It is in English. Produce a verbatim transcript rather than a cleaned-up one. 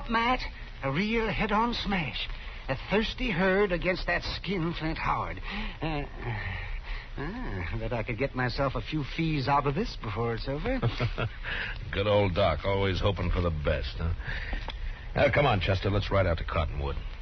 up, Matt. A real head-on smash. A thirsty herd against that skinflint Howard. Uh, ah, I bet I could get myself a few fees out of this before it's over. Good old Doc, always hoping for the best, huh? Now, come on, Chester. Let's ride out to Cottonwood.